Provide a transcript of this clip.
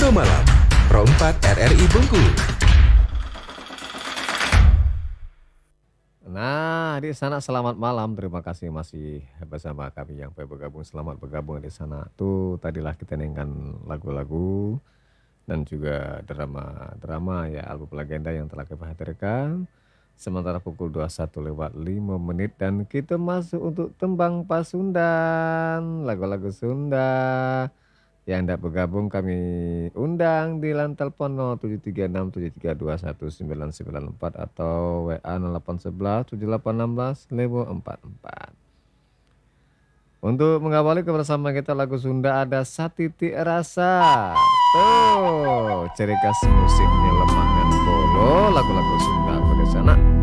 Indo Malam, Pro 4 RRI Bengkulu. Nah, di sana selamat malam. Terima kasih masih bersama kami yang bergabung. Selamat bergabung di sana. Tuh tadilah kita nyanyikan lagu-lagu dan juga drama-drama ya, album legenda yang telah kita hadirkan. Sementara pukul 21:05 dan kita masuk untuk tembang Pasundan, lagu-lagu Sunda. Yang hendak bergabung kami undang di line telepon 073673219994 atau WA 08117816 Untuk mengawali kebersamaan kita lagu Sunda ada Satiti Rasa. Tuh, ciri khas musiknya lemah dan bolo, lagu-lagu Sunda pada sana.